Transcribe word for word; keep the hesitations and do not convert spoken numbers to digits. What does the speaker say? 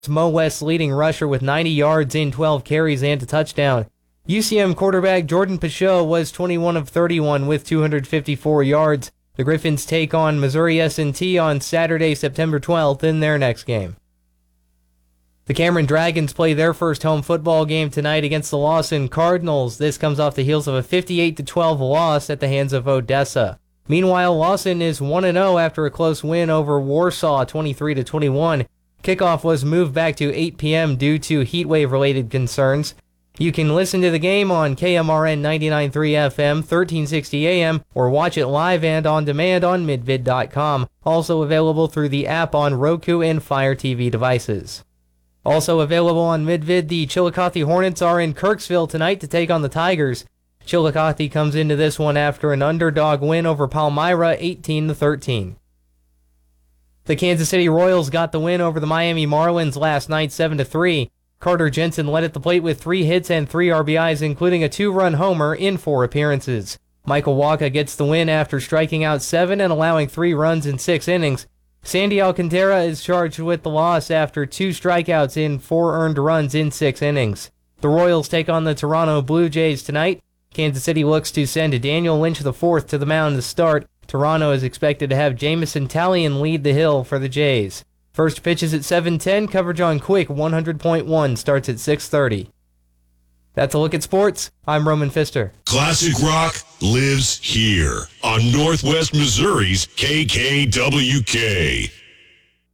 Mo West's leading rusher with ninety yards in twelve carries and a touchdown. U C M quarterback Jordan Pachot was twenty-one of thirty-one with two hundred fifty-four yards. The Griffins take on Missouri S and T on Saturday, September twelfth in their next game. The Cameron Dragons play their first home football game tonight against the Lawson Cardinals. This comes off the heels of a fifty-eight to twelve loss at the hands of Odessa. Meanwhile, Lawson is one and oh after a close win over Warsaw twenty-three to twenty-one. Kickoff was moved back to eight p.m. due to heatwave-related concerns. You can listen to the game on K M R N ninety-nine point three F M, thirteen sixty A M, or watch it live and on demand on midvid dot com. Also available through the app on Roku and Fire T V devices. Also available on Midvid, the Chillicothe Hornets are in Kirksville tonight to take on the Tigers. Chillicothe comes into this one after an underdog win over Palmyra eighteen to thirteen. The Kansas City Royals got the win over the Miami Marlins last night seven to three. Carter Jensen led at the plate with three hits and three R B Is, including a two-run homer in four appearances. Michael Wacha gets the win after striking out seven and allowing three runs in six innings. Sandy Alcantara is charged with the loss after two strikeouts in four earned runs in six innings. The Royals take on the Toronto Blue Jays tonight. Kansas City looks to send Daniel Lynch the fourth to the mound to start. Toronto is expected to have Jamison Talion lead the hill for the Jays. First pitch is at seven ten. Coverage on Quick one hundred point one starts at six thirty. That's a look at sports. I'm Roman Pfister. Classic rock lives here on Northwest Missouri's K K W K.